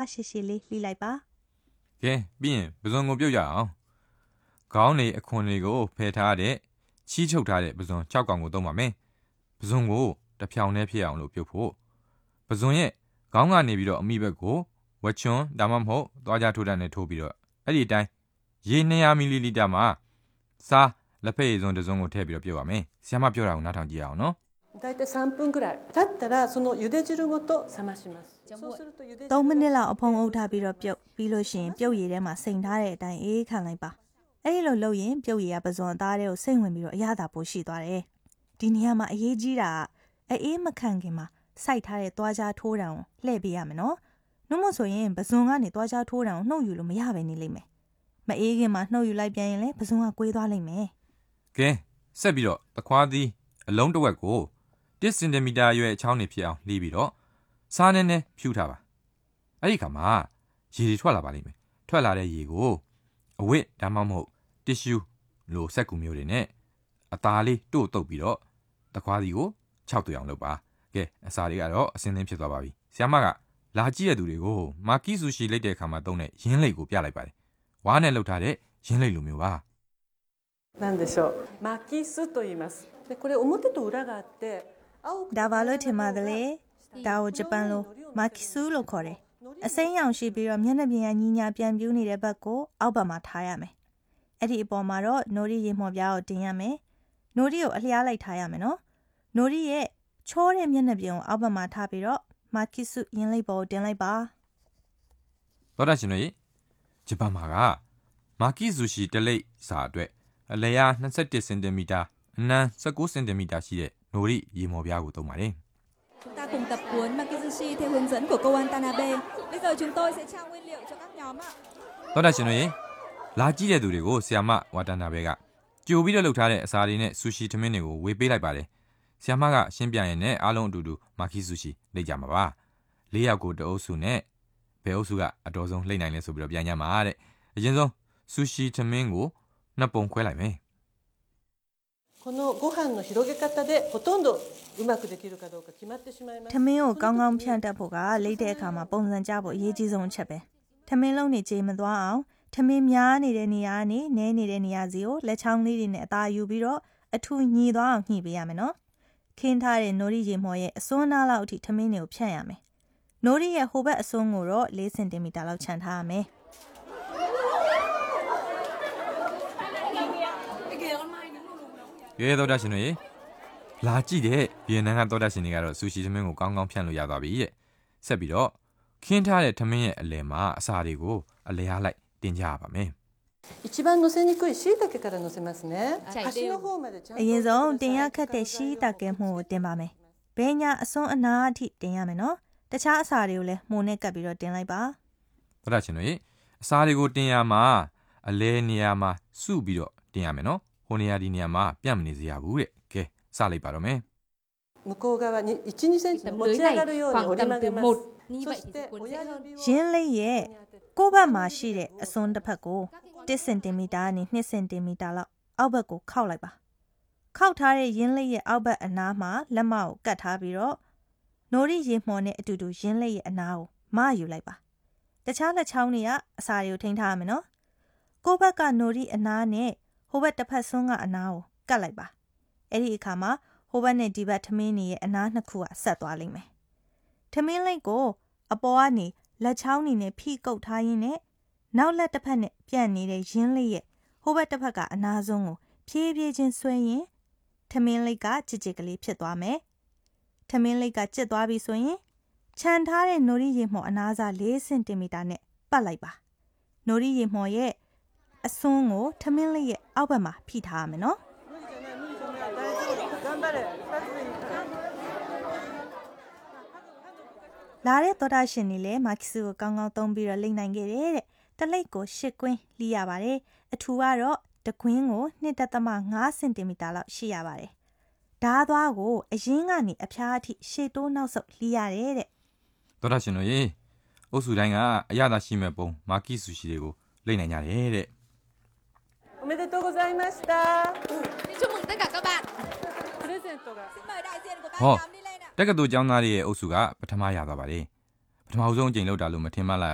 ရှည်ရှည်လေးလှီးလိုက်ပါကဲပြီးရင်ပဇွန်ကိုပြုတ်ကြအောင်ခေါင်းနေအခွန်တွေကိုဖယ်ထားတဲ့ချီးချုပ်ထားတဲ့ပဇွန်6កောင်ကိုသုံးပါမယ်ပဇွန်ကိုတစ်ဖြောင်နဲ့ဖြစ်အောင်လို့ပြုတ်ဖို့ပဇွန်ရဲ့ခေါင်းကနေပြီးတော့အမိဘက်ကိုဝက်ချွန်းဒါမှမဟုတ်သွားကြထိုးတန်းနဲ့ထိုးပြီးတော့အဲ့ဒီအတိုင်းရေ200မီလီလီတာမှာစားလက်ဖက်ရည်စွန်းတစ်စုံကိုထည့်ပြီးတော့ပြုတ်ပါမယ်ဆရာမပြောတာကိုနားထောင်ကြည့်အောင်နော်だいたい3分くらい経ったらその茹で汁ごと冷ましますそうすると茹で 3မိနစ်လောက်အဖုံအုပ်ထားပြီးတော့ပြုတ်ပြီးလို့ရှိရင်ပြုတ်ရည်ထဲမှာစိန်ထားတဲ့အတိုင်းအေးခံလိုက်ပါအဲ့ဒီလိုလုပ်ရင်ပြုတ်ရည်ကပဇွန်အသားတွေကိုစိတ်ဝင်ပြီးတော့အရသာပိုရှိသွားတယ်ဒီနေရာမှာအရေးကြီးတာကအေးမခံခင်မှာစိုက်ထားတဲ့သွားကြားထိုးတံကိုလှည့်ပေးရမယ်နော်နှုတ်မဆိုရင်ပဇွန်ကနေသွားကြားထိုးတံကိုနှုတ်ယူလို့မရပဲနေလိမ့်မယ်မအေးခင်မှာနှုတ်ယူလိုက်ပြန်ရင်လည်းပဇွန်ကကွေးသွားလိမ့်မယ်ကဲဆက်ပြီးတော့သခွားသီးအလုံးတစ်ဝက်ကို1 စင်တီမီတာအရွယ်အချောင်းနေဖြစ်အောင်လှီးပြီးတော့စားနဲ့နဲ့ဖြူထားပါအဲ့ဒီခါမှာရေတွေထွက်လာပါလိမ့်မယ်ထွက်လာတဲ့ရေကိုအဝတ်ဒါမှမဟုတ်တစ်ရှူးလိုစက်ကူမျိုးတွေနဲ့အသားလေးတို့တုပ်ပြီးတော့သခွားသီးကို6တွေ့အောင်လုပ်ပါကဲအစာတွေကတော့အစင်းသင်းဖြစ်သွားပါပြီဆရာမကလာကြည့်ရတဲ့သူတွေကိုမာကီဆူရှီလိတ်တဲ့အခါမှာသုံးတဲ့ရင်းလိတ်ကိုပြလိုက်ပါတယ်ဝါးနဲ့လှုပ်ထားတဲ့ရင်းလိတ်လိုမျိုးပါなんでしょう巻き酢と言いますでこれ表と裏があってဒါဘာလို့ထင်ပါသလဲဒါကိုဂျပန်လိုမာကီဆူလို့ခေါ်တယ်အစိမ်းရောင်ရှိပြီးတော့မျက်နှာပြင်ကညီညာပြန်ပြူးနေတဲ့ဘက်ကိုအောက်ဘက်မှာထားရမယ်အဲ့ဒီအပေါ်မှာတော့နိုရီရေမော်ပြားကိုတင်ရမယ်နိုရီကိုအလျားလိုက်ထားရမယ်နော်နိုရီရဲ့ချောတဲ့မျက်နှာပြင်ကိုအောက်ဘက်မှာထားပြီးတော့မာကီဆူရင်းလိပ်ပေါ်ကိုတင်လိုက်ပါသောတာရှင်တို့ဂျပန်မှာကမာကီဆူရှီတစ်လိပ်စာအတွက်အလျား21စင်တီမီတာအနံ19စင်တီမီတာရှိတဲ့နိုရီရေမော်ပြားကိုသုံးပါတယ် Chúng ta cùng tập huấn Makizushi theo hướng dẫn của cô Watanabe. Bây giờ chúng tôi sẽ trao nguyên liệu cho các nhóm ạ. သောတာရှင်တို့လာကြည့်တဲ့သူတွေကိုဆီယာမဝါတနာဘဲကကြိုပြီးတော့လှုပ်ထားတဲ့အစာတွေနဲ့ဆူရှီထမင်းတွေကိုဝေပေးလိုက်ပါတယ်ဆီယာမကရှင်းပြရင်လည်းအားလုံးအတူတူမာကီဆူရှီလိတ်ကြမှာပါ၄ယောက်ကိုတအုပ်စုနဲ့ဘယ်အုပ်စုကအတော်ဆုံးလှိမ့်နိုင်လဲဆိုပြီးတော့ပြန်ကြမှာတဲ့အရင်ဆုံးဆူရှီထမင်းကို2ပုံခွဲလိုက်မယ်このご飯の広げ方でほとんどうまくできるかどうか決まってしまいます。 ထမင်းကိုကောင်းကောင်းဖြန့်တတ်ဖို့ကလိတ်တဲ့အခါမှာပုံစံကျဖို့အရေးကြီးဆုံးအချက်ပဲထမင်းလုံးနေကြေမသွားအောင်ထမင်းများနေတဲ့နေရာနဲ့နည်းနေတဲ့နေရာစီကိုလက်ချောင်းလေးတွေနဲ့အသာယူပြီးတော့အထူညီသွားအောင်ညှိပေးရမယ်နော်ခင်းထားတဲ့နိုရီရေမော်ရဲ့အစွန်းနားလောက်အထိထမင်းတွေကိုဖြန့်ရမယ်နိုရီရဲ့ဟိုဘက်အစွန်းကိုတော့4စင်တီမီတာလောက်ခြံထားရမယ်ရဲသောတာရှင်တို့လာကြည့်တဲ့ဗီယက်နမ်ကသောတာရှင်တွေကတော့ဆူရှီထမင်းကိုကောင်းကောင်းဖြန့်လို့ရသွားပြီတဲ့ဆက်ပြီးတော့ခင်းထားတဲ့ထမင်းရဲ့အလယ်မှာအစာတွေကိုအလျားလိုက်တင်ကြရပါမယ်一番乗せにくい椎茸から乗せますね端の方までちゃんとအရင်ဆုံးတင်ရခက်တဲ့ရှီးတကဲမှုကိုတင်ပါမယ်ဘဲညာအစွန်းအနာအထိတင်ရမယ်နော်တခြားအစာတွေကိုလည်းမှုနဲ့ကပ်ပြီးတော့တင်လိုက်ပါသောတာရှင်တို့အစာတွေကိုတင်ရမှာအလဲနေရာမှာစုပြီးတော့တင်ရမယ်နော်ဟိုနေရာဒီနေရာမှာပြန့်မနေစေရဘူးတဲ့ကဲစလိုက်ပါတော့မယ်向こう側に1、2センチ持ち上がるように折り曲げますそして親指をရင်းလေးရဲ့ကိုယ့်ဘက်မှာရှိတဲ့အစွန်းတစ်ဖက်ကို1စင်တီမီတာနဲ့2စင်တီမီတာလောက်အောက်ဘက်ကိုခောက်လိုက်ပါခောက်ထားတဲ့ရင်းလေးရဲ့အောက်ဘက်အနားမှာလက်မကိုကတ်ထားပြီးတော့နိုရီရေမှော်နဲ့အတူတူရင်းလေးရဲ့အနားကိုမယူလိုက်ပါတခြားလက်ချောင်းတွေကအစာတွေကိုထိန်းထားရမယ်နော်ကိုယ့်ဘက်ကနိုရီအနားနဲ့ဟိုဘက်တစ်ဖက်စွန်းကအနားကိုကတ်လိုက်ပါအဲ့ဒီအခါမှာဟိုဘက်နဲ့ဒီဘက်ထမင်းတွေရဲ့အနားနှစ်ခုကဆက်သွားလိမ့်မယ်ထမင်းလိတ်ကိုအပေါ်ကနေလက်ချောင်းတွေနဲ့ဖိကုတ်ထားရင်းနဲ့နောက်လက်တစ်ဖက်နဲ့ပြန့်နေတဲ့ရင်းလေးရဲ့ဟိုဘက်တစ်ဖက်ကအနားဆုံးကိုဖြည်းဖြည်းချင်းဆွဲရင်ထမင်းလိတ်ကကြစ်ကြစ်ကလေးဖြစ်သွားမယ်ထမင်းလိတ်ကကြစ်သွားပြီဆိုရင်ခြံထားတဲ့နိုရီရေမှော်အနားစား4စင်တီမီတာနဲ့ပတ်လိုက်ပါနိုရီရေမှော်ရဲ့အစွန်းကိုထမင်းလေးရဲ့အောက်ဘက်မှာဖိထားရမယ်နော်လာတဲ့သောတာရှင်တွေလည်းမာကီဆူကိုကောင်းကောင်းသုံးပြီးတော့လိမ့်နိုင်ခဲ့တယ်တဲ့တလိပ်ကို10ကွင်းလှီးရပါတယ်အထူကတော့တကွင်းကို2.5စင်တီမီတာလောက်ရှိရပါတယ်ဓားသွားကိုအရင်းကနေအဖျားအထိရှေ့တိုးနောက်ဆုတ်လှီးရတယ်တဲ့သောတာရှင်တို့အုပ်စုတိုင်းကအရသာရှိမဲ့ပုံမာကီဆူရှီတွေကိုလိမ့်နိုင်ကြတယ်တဲ့おめでとうございました。 Chúc mừng tất cả các bạn. プレゼントが。 Xin mời đại diện của ban Ồ, nhóm đi lên ạ. တက္ကသိုလ်ကျောင်းသားတွေရဲ့အုပ်စုကပထမရသွားပါတယ်ပထမဆုံးအကြိမ်လောက်တာလို့မထင်မှလား